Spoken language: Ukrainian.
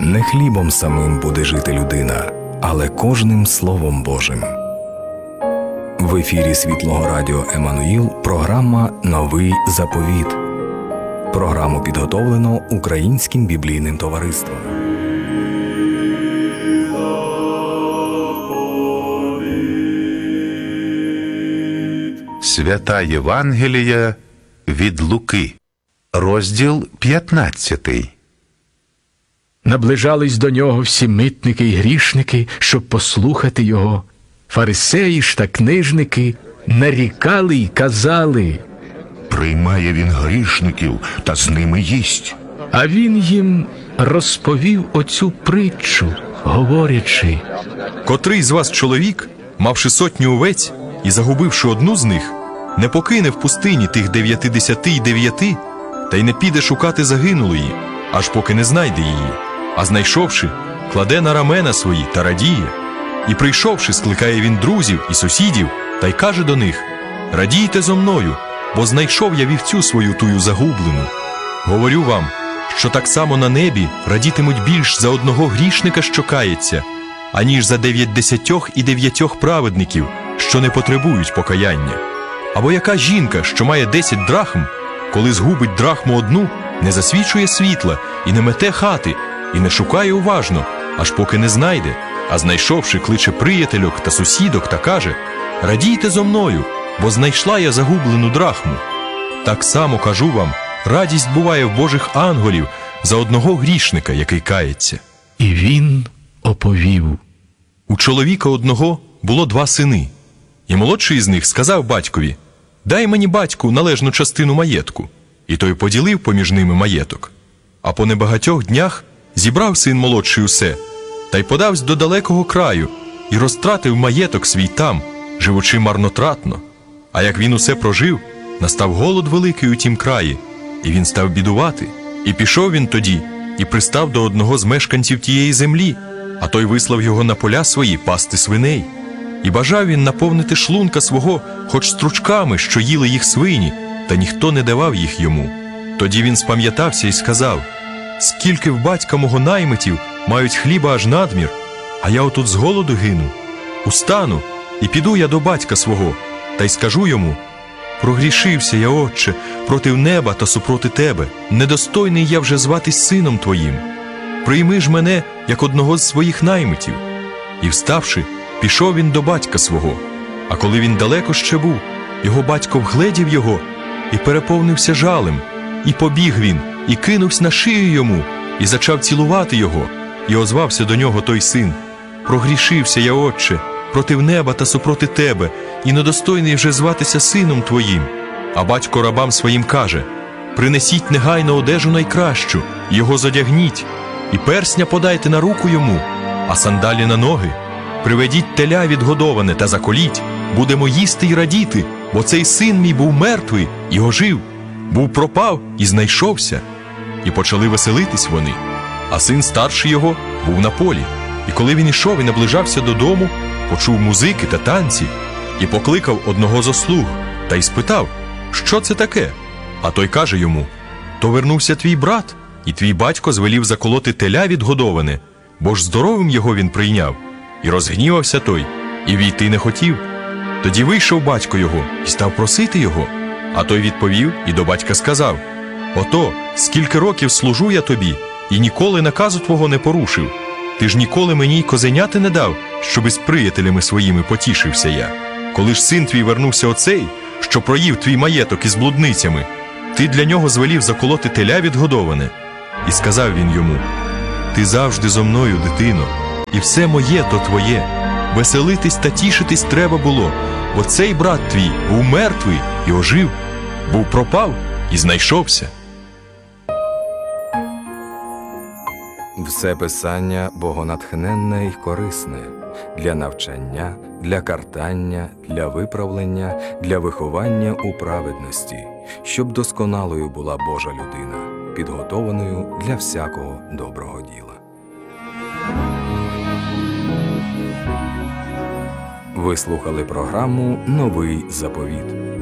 Не хлібом самим буде жити людина, але кожним Словом Божим. В ефірі Світлого Радіо Еммануїл програма «Новий заповіт». Програму підготовлено Українським біблійним товариством. Свята Євангелія від Луки, розділ 15. Наближались до нього всі митники й грішники, щоб послухати його. Фарисеї ж та книжники нарікали й казали: «Приймає він грішників та з ними їсть». А він їм розповів оцю притчу, говорячи: Котрий з вас чоловік, мавши 100 овець і загубивши одну з них, не покине в пустині тих 99 та й не піде шукати загинулої, аж поки не знайде її, а знайшовши, кладе на рамена свої та радіє. І прийшовши, скликає він друзів і сусідів та й каже до них: радійте зо мною, бо знайшов я вівцю свою тую загублену. Говорю вам, що так само на небі радітимуть більш за одного грішника, що кається, аніж за 99 праведників, що не потребують покаяння. Або яка жінка, що має 10 драхм, коли згубить драхму одну, не засвічує світла і не мете хати, і не шукає уважно, аж поки не знайде, а знайшовши, кличе приятельок та сусідок та каже: радійте зо мною, бо знайшла я загублену драхму. Так само, кажу вам, радість буває в Божих ангелів за одного грішника, який кається. І він оповів: У чоловіка одного було 2 сини, і молодший із них сказав батькові: дай мені, батьку, належну частину маєтку. І той поділив поміж ними маєток. А по небагатьох днях зібрав син молодший усе, та й подавсь до далекого краю, і розтратив маєток свій там, живучи марнотратно. А як він усе прожив, настав голод великий у тім краї, і він став бідувати. І пішов він тоді, і пристав до одного з мешканців тієї землі, а той вислав його на поля свої пасти свиней. І бажав він наповнити шлунка свого хоч стручками, що їли їх свині, та ніхто не давав їх йому. Тоді він спам'ятався і сказав: скільки в батька мого наймитів мають хліба аж надмір, а я отут з голоду гину. Устану, і піду я до батька свого, та й скажу йому: прогрішився я, отче, проти неба та супроти тебе, недостойний я вже зватись сином твоїм. Прийми ж мене, як одного з своїх наймитів. І вставши, пішов він до батька свого. А коли він далеко ще був, його батько вгледів його і переповнився жалем. І побіг він, і кинувся на шию йому, і зачав цілувати його. І озвався до нього той син: прогрішився я, отче, проти неба та супроти тебе, і недостойний вже зватися сином твоїм. А батько рабам своїм каже: принесіть негайно одежу найкращу, і його зодягніть, і персня подайте на руку йому, а сандалі на ноги. Приведіть теля відгодоване та заколіть, будемо їсти й радіти, бо цей син мій був мертвий і ожив, був пропав і знайшовся. І почали веселитись вони. А син старший його був на полі. І коли він ішов і наближався додому, почув музики та танці, і покликав одного зо слуг, та й спитав: що це таке? А той каже йому: то вернувся твій брат, і твій батько звелів заколоти теля відгодоване, бо ж здоровим його він прийняв. І розгнівався той, і війти не хотів. Тоді вийшов батько його і став просити його. А той відповів і до батька сказав: ото, скільки років служу я тобі, і ніколи наказу твого не порушив. Ти ж ніколи мені й козеняти не дав, щоби з приятелями своїми потішився я. Коли ж син твій вернувся оцей, що проїв твій маєток із блудницями, ти для нього звелів заколоти теля відгодоване. І сказав він йому: ти завжди зо мною, дитино, і все моє то твоє. Веселитись та тішитись треба було, бо цей брат твій був мертвий і ожив, був пропав і знайшовся. Все Писання богонатхненне й корисне для навчання, для картання, для виправлення, для виховання у праведності, щоб досконалою була Божа людина, підготованою для всякого доброго діла. Ви слухали програму «Новий заповіт».